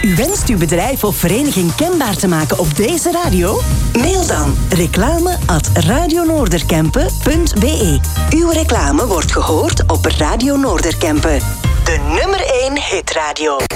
U wenst uw bedrijf of vereniging kenbaar te maken op deze radio? Mail dan reclame@radionoorderkempen.be. Uw reclame wordt gehoord op Radio Noorderkempen. De nummer 1 hitradio.